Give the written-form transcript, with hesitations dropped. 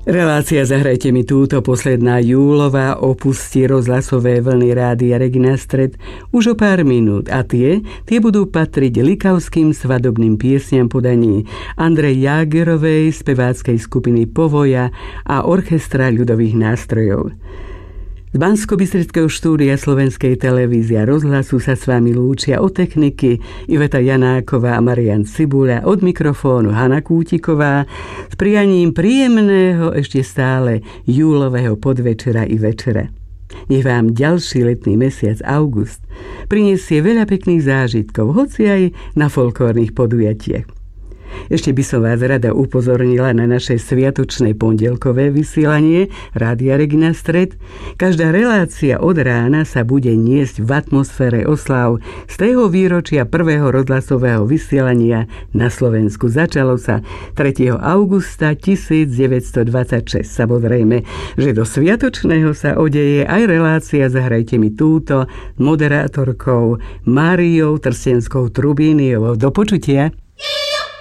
Relácia Zahrajte mi túto, posledná júlová, opustí rozhlasové vlny Rádia Regina Stred už o pár minút a tie budú patriť likavským svadobným piesňam podaní Andrej Jágerovej, speváckej skupiny Povoja a orchestra ľudových nástrojov. Z Banskobystrického štúdia Slovenskej televízie a rozhlasu sa s vami lúčia od techniky Iveta Janáková a Marian Cibula, od mikrofónu Hana Kútiková s prianím príjemného ešte stále júlového podvečera i večera. Nech vám ďalší letný mesiac august prinesie veľa pekných zážitkov, hoci aj na folklórnych podujatiach. Ešte by som vás rada upozornila na naše sviatočné pondelkové vysielanie Rádia Regina Stred. Každá relácia od rána sa bude niesť v atmosfére oslav z tého výročia prvého rozhlasového vysielania na Slovensku. Začalo sa 3. augusta 1926. Samozrejme, že do sviatočného sa odeje aj relácia Zahrajte mi túto moderátorkou Máriou Trstenskou Trubíniovou. Do počutia.